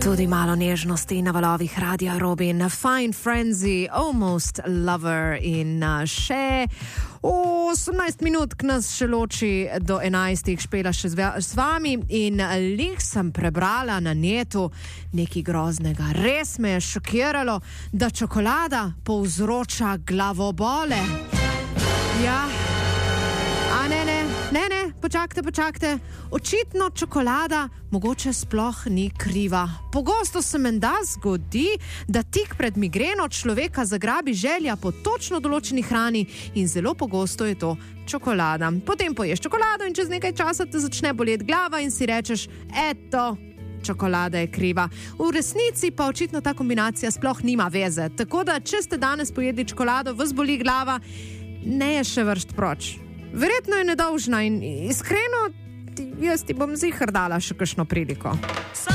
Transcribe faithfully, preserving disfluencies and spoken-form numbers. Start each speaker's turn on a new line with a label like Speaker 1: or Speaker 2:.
Speaker 1: Tudi malo nežnosti na valovih Radia Robin, Fine Frenzy, Almost Lover in še osemnajst minut, k nas še loči do enajstih, Špela še z vami in lih sem prebrala na netu nekaj groznega. Res me je šokiralo, da čokolada povzroča glavobole. Ja, a ne, ne, ne, ne, počakajte, počakajte. Očitno čokolada mogoče sploh ni kriva. Pogosto se menda zgodi, da tik pred migreno človeka zagrabi želja po točno določeni hrani in zelo pogosto je to čokolada. Potem poješ čokolado in čez nekaj časa te začne boleti glava in si rečeš, eto, čokolada je kriva. V resnici pa očitno ta kombinacija sploh nima veze. Tako da, če ste danes pojedli čokolado, vas boli glava, ne je še vršt proč. Verjetno je nedolžna in iskreno, jaz ti bom zihar dala še kakšno priliko.